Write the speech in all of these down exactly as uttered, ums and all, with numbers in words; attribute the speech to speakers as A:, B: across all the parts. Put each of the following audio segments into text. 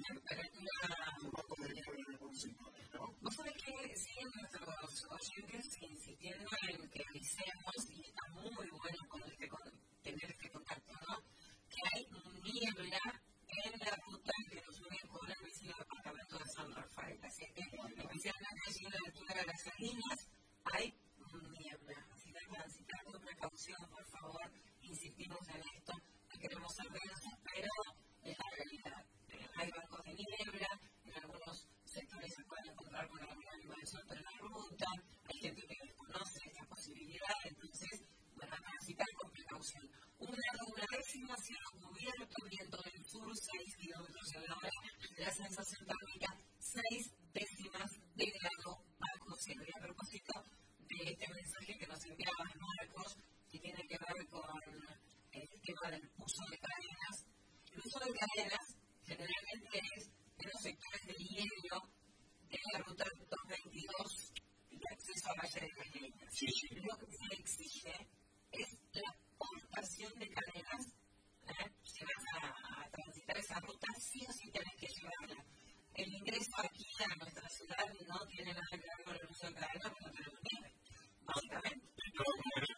A: un poco de niebla en algunos sectores, ¿no?
B: Vos sabés que siguen nuestros oyentes insistiendo en que avisemos, y está muy bueno con este, con, tener este contacto, ¿no? Que hay niebla en la ruta que nos une con el vecino departamento de San Rafael. Así que, especialmente allí en la altura de las Salinas, hay niebla. Así que transitar con precaución, por favor. Insistimos en esto. No queremos ser densos, pero es la realidad. Hay bancos de niebla, en algunos sectores se pueden encontrar con alguna animación, pero en la ruta hay gente que desconoce esta posibilidad, entonces, bueno, a transitar con precaución. Una, una décima, cielo cubierto, viento del sur, seis kilómetros en la hora, la sensación térmica, seis décimas de grado bajo cero. Y a propósito de este mensaje que nos enviaba Marcos, que tiene que ver con el tema del uso de cadenas, el uso de cadenas generalmente es en los sectores de hielo de la ruta doscientos veintidós y el acceso a Valle de las Leñas.
A: Sí, sí.
B: Lo que se exige es la portación de cadenas. ¿eh? Si vas a, a transitar esa ruta, sí o sí tienes que llevarla. El ingreso aquí a nuestra ciudad no tiene nada que ver con el uso de cadenas, porque no tenemos nieve, básicamente.
A: De todas maneras,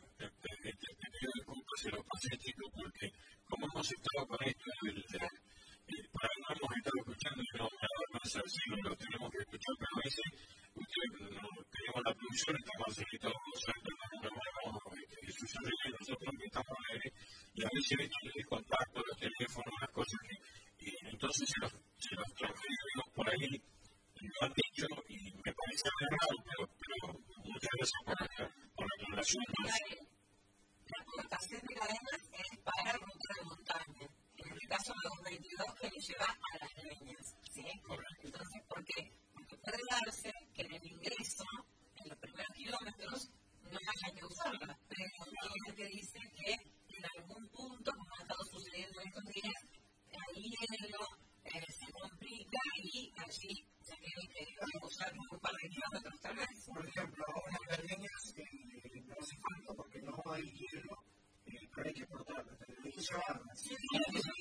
A: te pido disculpas si lo pasé, chico, porque como hemos estado con esto, el, el, para no hemos estado escuchando y no me ha dado más al siglo, lo tenemos que escuchar, pero a veces ustedes no tenemos la producción, estamos haciendo nosotros, no vemos que sucede, nosotros que estamos al aire, y a veces el contacto, los teléfonos, las cosas que, y entonces se los, se los transferimos por ahí, lo han dicho, y me parece raro, pero, pero muchas veces por la, por la relación no es.
B: La portación de cadenas es para ruta de montaña. En el caso de los veintidós que nos lleva a las Leñas, ¿sí?
A: Correcto.
B: Entonces, ¿por qué? Porque puede darse que en el ingreso, en los primeros kilómetros, no haya que usarla, pero también que dice que en algún punto, como ha estado sucediendo en estos días, el hielo eh, se complica y allí se tiene que usar un par de kilómetros, tal vez.
A: Por ejemplo, ahora en las Leñas eh, no hace falta porque no hay hielo, eh, pero hay que portarla, hay que llevarla.
B: Sí, sí, sí, sí.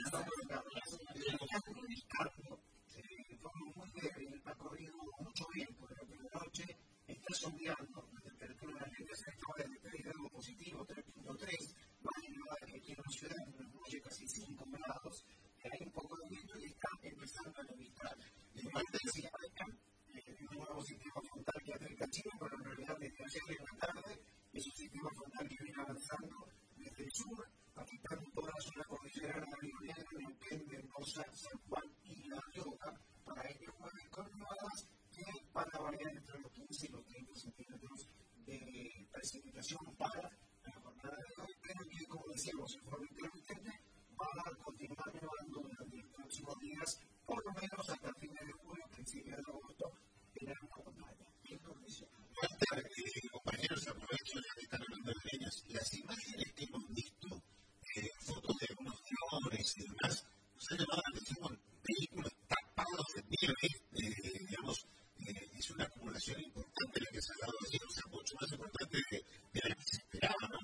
A: Un descargo, fue muy leve, el recorrido mucho viento, pero por la noche está soleando, la temperatura de las Leñas estaba de algo positivo, tres punto tres, más elevada que aquí en la ciudad, en la noche casi cinco grados, hay un poco de viento y está empezando a levitar. Y más decía acá, un nuevo sistema frontal que afecta a Chile, pero en realidad desde ayer en la tarde es un sistema frontal que viene avanzando desde el sur, afectando toda la zona cordillerana de Río Negro, Neuquén, Mendoza, San Juan y La Rioja, para ello mueve con nevadas que van a variar entre los quince y los treinta centímetros de precipitación para la jornada de hoy, pero que, como decíamos, en forma intermitente va a continuar nevando durante los próximos días, por lo menos hasta el fin de julio, principio de agosto, en la montaña, en condiciones. Buenas tardes, compañeros, aprovecho ya que están hablando de Leñas. Las imágenes que hemos visto, eh, fotos de algunos drones y demás, nos han llamado la atención vehículos tapados de nieve, eh, digamos, eh, es una acumulación importante la que se ha dado allí, o sea, mucho más importante de, de la que se esperaba, ¿no?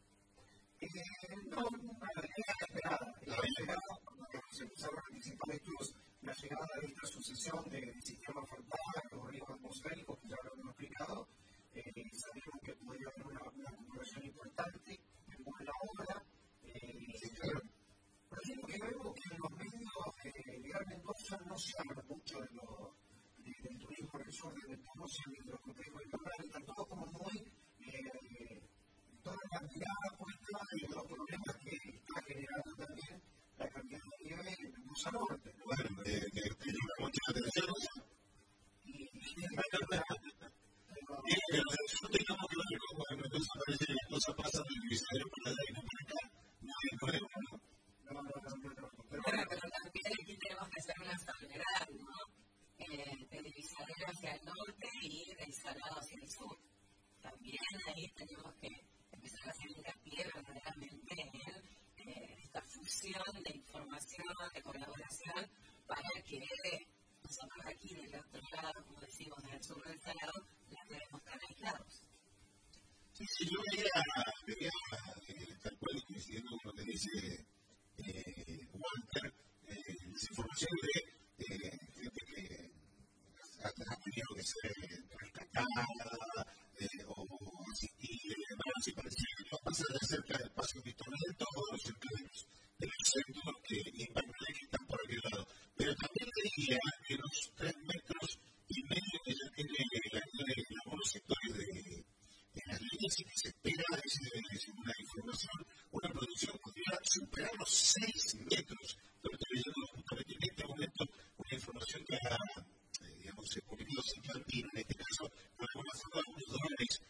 A: Eh, no, una realidad esperada. La esperada, cuando se empezaron a anticipar estos, la llegada de esta sucesión de sistemas frontales, los ríos atmosféricos, que ya lo hemos explicado, eh, sabíamos que podía haber una, una acumulación importante, en buena obra. Eh, por ejemplo, que vemos que en los medios de Gran Mendoza no se habla mucho de lo, de, del turismo en el sur de Mendoza, ni de los complejos de Cabral, está todo como muy, eh, toda la mirada puesta en los problemas que está generando también la cantidad de nieve en Mendoza Norte. Bueno, que llama mucho la atención. Y nosotros tengamos que ver cómo en Mendoza parece que las cosas pasan del Visario para allá y no para acá. No es nuevo, ¿no? No, no, no, no. Pero
B: bueno, pero también aquí tenemos que hacer una salvedad, ¿no? Eh, del Visadero hacia el norte y del Salado hacia el sur. También ahí tenemos que empezar a hacer hincapié verdaderamente en eh, esta fusión de información, de colaboración, para que nosotros aquí del otro lado, como decimos, del sur del Salado, la tenemos tan aislados.
A: Sí, sí, yo veía, veía eh, tal cual, coincidiendo con lo que dice eh, Walter, eh, esa información de eh, ser rescatada eh, o asistida y demás, y parecía que no pasa de cerca del paso virtual de todos, cerca de los, de los centros que invernales que están por aquel lado. Pero también le diría que los tres metros y medio que ya tiene la nieve en algunos sectores de, de las líneas y que se espera, es una información, una producción podría superar los seis metros. Lo estoy leyendo justamente en este momento, una información que ha, eh, digamos, se publicó Ciclantino, en este caso, con alguna forma, algunos dólares